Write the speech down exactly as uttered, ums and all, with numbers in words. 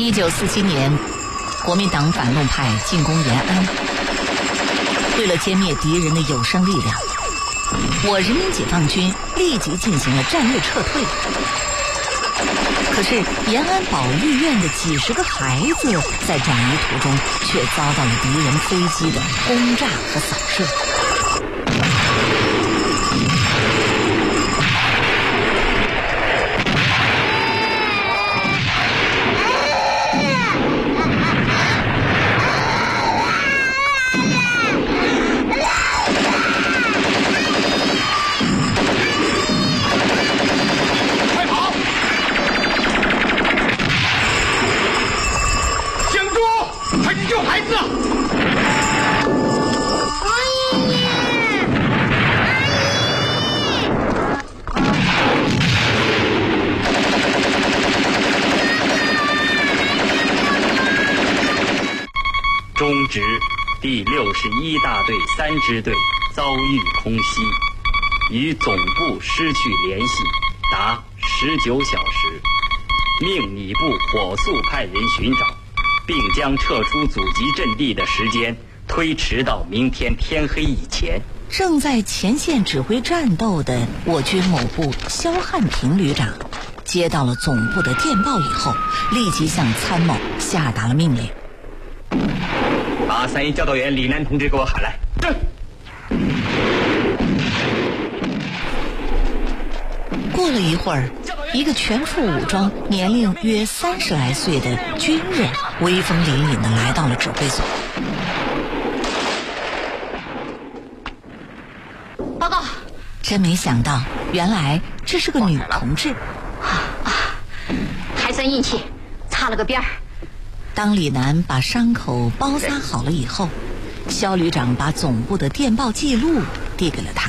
一九四七年，国民党反动派进攻延安，为了歼灭敌人的有生力量，我人民解放军立即进行了战略撤退。可是延安保育院的几十个孩子在转移途中却遭到了敌人飞机的轰炸和扫射。 中直第六十一大队三支队遭遇空袭，与总部失去联系达十九小时，命你部火速派人寻找，并将撤出阻击阵地的时间推迟到明天天黑以前。 正在前线指挥战斗的我军某部肖汉平旅长接到了总部的电报以后，立即向参谋下达了命令， 把三一教导员李楠同志给我喊来。对。 过了一会儿，一个全副武装、年龄约三十来岁的军人威风凛凛地来到了指挥所。 报告。 真没想到，原来这是个女同志。 啊啊，还算运气，擦了个边儿。 当李楠把伤口包扎好了以后，肖旅长把总部的电报记录递给了他。